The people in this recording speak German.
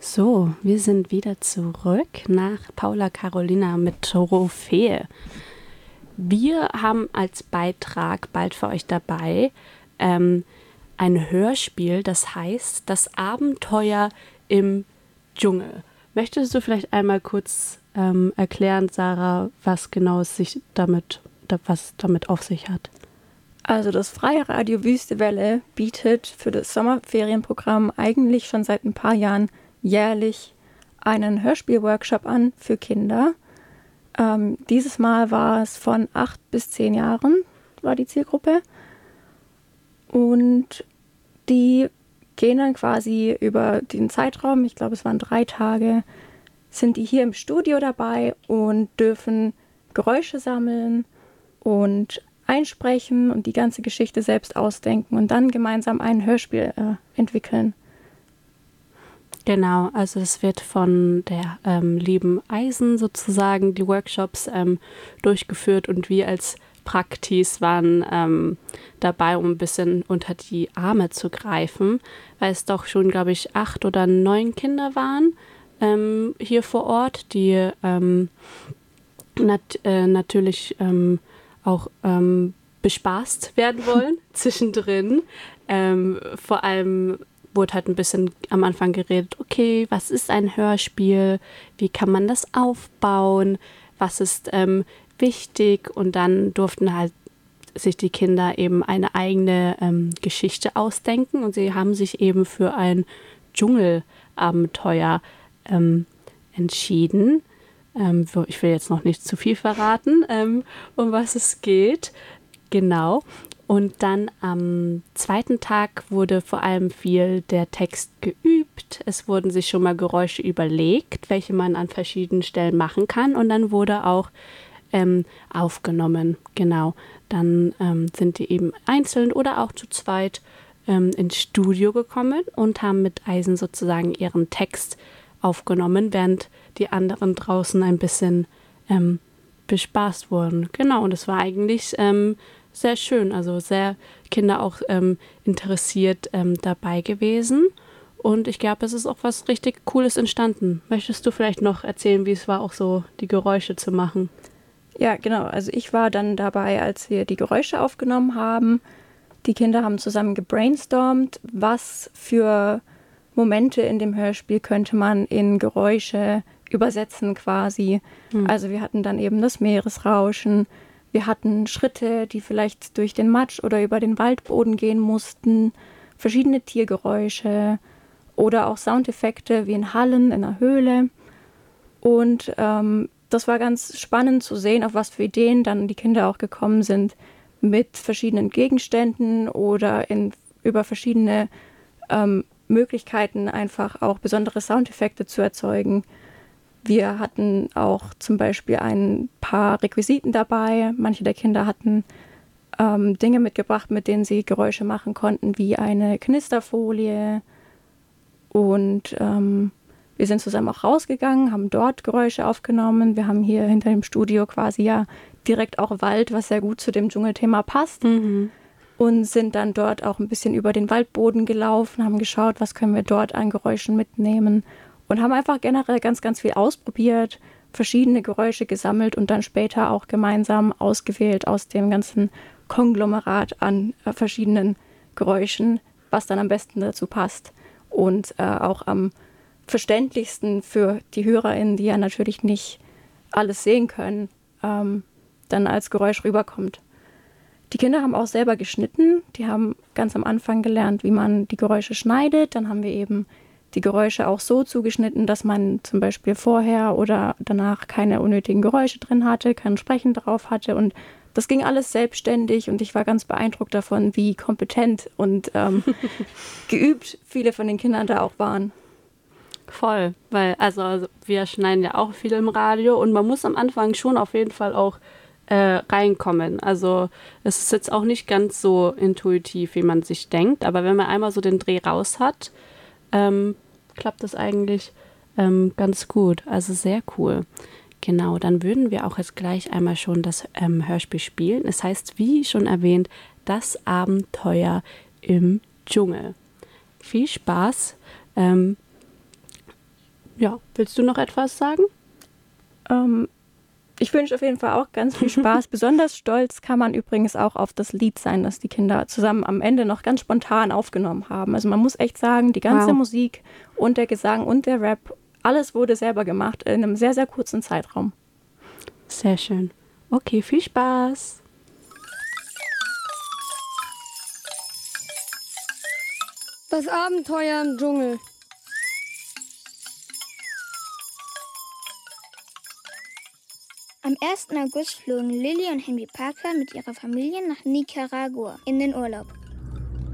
So, wir sind wieder zurück nach Paula Carolina mit Trophäe. Wir haben als Beitrag bald für euch dabei ein Hörspiel, das heißt Das Abenteuer im Dschungel. Möchtest du vielleicht einmal kurz erklären, Sarah, was genau was damit auf sich hat? Also das Freie Radio Wüste Welle bietet für das Sommerferienprogramm eigentlich schon seit ein paar Jahren jährlich einen Hörspielworkshop an für Kinder. Dieses Mal war es von 8 bis 10 Jahren, war die Zielgruppe. Und die gehen dann quasi über den Zeitraum, ich glaube es waren 3 Tage, sind die hier im Studio dabei und dürfen Geräusche sammeln und einsprechen und die ganze Geschichte selbst ausdenken und dann gemeinsam ein Hörspiel entwickeln. Genau, also es wird von der lieben Eisen sozusagen die Workshops durchgeführt und wir als Praktis waren dabei, um ein bisschen unter die Arme zu greifen, weil es doch schon, glaube ich, 8 oder 9 Kinder waren hier vor Ort, die natürlich auch bespaßt werden wollen zwischendrin. Vor allem wurde halt ein bisschen am Anfang geredet, okay, was ist ein Hörspiel? Wie kann man das aufbauen? Was ist wichtig? Und dann durften halt sich die Kinder eben eine eigene Geschichte ausdenken und sie haben sich eben für ein Dschungelabenteuer entschieden. Ich will jetzt noch nicht zu viel verraten, um was es geht. Genau. Und dann am zweiten Tag wurde vor allem viel der Text geübt. Es wurden sich schon mal Geräusche überlegt, welche man an verschiedenen Stellen machen kann. Und dann wurde auch aufgenommen. Genau. Dann sind die eben einzeln oder auch zu zweit ins Studio gekommen und haben mit Eisen sozusagen ihren Text aufgenommen, während die anderen draußen ein bisschen bespaßt wurden. Genau, und es war eigentlich sehr schön, also sehr Kinder auch interessiert dabei gewesen. Und ich glaube, es ist auch was richtig Cooles entstanden. Möchtest du vielleicht noch erzählen, wie es war, auch so die Geräusche zu machen? Ja, genau. Also ich war dann dabei, als wir die Geräusche aufgenommen haben. Die Kinder haben zusammen gebrainstormt, was für Momente in dem Hörspiel könnte man in Geräusche übersetzen quasi. Also wir hatten dann eben das Meeresrauschen, wir hatten Schritte, die vielleicht durch den Matsch oder über den Waldboden gehen mussten, verschiedene Tiergeräusche oder auch Soundeffekte wie in Hallen in einer Höhle. Und das war ganz spannend zu sehen, auf was für Ideen dann die Kinder auch gekommen sind mit verschiedenen Gegenständen oder über verschiedene Möglichkeiten einfach auch besondere Soundeffekte zu erzeugen. Wir hatten auch zum Beispiel ein paar Requisiten dabei. Manche der Kinder hatten Dinge mitgebracht, mit denen sie Geräusche machen konnten, wie eine Knisterfolie. Und wir sind zusammen auch rausgegangen, haben dort Geräusche aufgenommen. Wir haben hier hinter dem Studio quasi ja direkt auch Wald, was sehr gut zu dem Dschungelthema passt. Und sind dann dort auch ein bisschen über den Waldboden gelaufen, haben geschaut, was können wir dort an Geräuschen mitnehmen und haben einfach generell ganz, ganz viel ausprobiert, verschiedene Geräusche gesammelt und dann später auch gemeinsam ausgewählt aus dem ganzen Konglomerat an verschiedenen Geräuschen, was dann am besten dazu passt und auch am verständlichsten für die HörerInnen, die ja natürlich nicht alles sehen können, dann als Geräusch rüberkommt. Die Kinder haben auch selber geschnitten. Die haben ganz am Anfang gelernt, wie man die Geräusche schneidet. Dann haben wir eben die Geräusche auch so zugeschnitten, dass man zum Beispiel vorher oder danach keine unnötigen Geräusche drin hatte, kein Sprechen drauf hatte. Und das ging alles selbstständig und ich war ganz beeindruckt davon, wie kompetent und geübt viele von den Kindern da auch waren. Voll, weil also wir schneiden ja auch viel im Radio und man muss am Anfang schon auf jeden Fall auch reinkommen. Also es ist jetzt auch nicht ganz so intuitiv, wie man sich denkt, aber wenn man einmal so den Dreh raus hat, klappt das eigentlich ganz gut. Also sehr cool. Genau, dann würden wir auch jetzt gleich einmal schon das Hörspiel spielen. Es heißt, wie schon erwähnt, Das Abenteuer im Dschungel. Viel Spaß Ja, willst du noch etwas sagen? Ich wünsche auf jeden Fall auch ganz viel Spaß. Besonders stolz kann man übrigens auch auf das Lied sein, das die Kinder zusammen am Ende noch ganz spontan aufgenommen haben. Also man muss echt sagen, die ganze Musik und der Gesang und der Rap, alles wurde selber gemacht in einem sehr, sehr kurzen Zeitraum. Sehr schön. Okay, viel Spaß. Das Abenteuer im Dschungel. Am 1. August flogen Lily und Henry Parker mit ihrer Familie nach Nicaragua in den Urlaub.